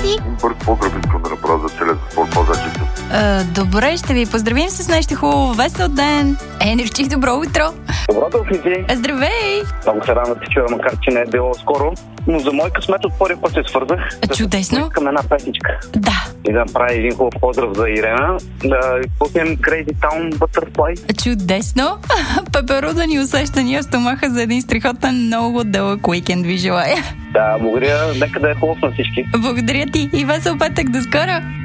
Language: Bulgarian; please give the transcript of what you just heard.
си? Бърз поздрав искам да направя за целия спорт по-зачета. Добре, ще ви поздравим с нещо хубаво. Весел ден! Енерджи, добро утро! Доброто утро! Здравей! Много се радвам да те чуя, макар че не е било скоро. Но за мой късмет от първи път се свързах. Чудесно! Да искам една песничка. Да. И да направя един хубав поздрав за Ирена. Да пуснем Crazy Town Butterfly. Чудесно! Пеперудани усещания в стомаха за един страхотен, много дълъг уикенд ви желая. Да, благодаря. Нека да е хубав на всички. Благодаря ти и весел петък. До скоро!